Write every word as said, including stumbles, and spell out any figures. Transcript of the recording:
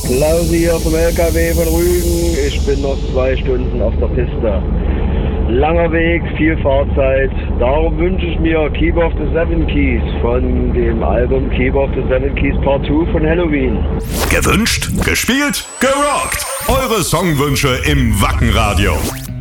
Klausi hier vom L K W von Rügen. Ich bin noch zwei Stunden auf der Piste. Langer Weg, viel Fahrzeit. Darum wünsche ich mir Keep of the Seven Keys von dem Album Keep of the Seven Keys Part zwei von Helloween. Gewünscht, gespielt, gerockt. Eure Songwünsche im Wacken Radio.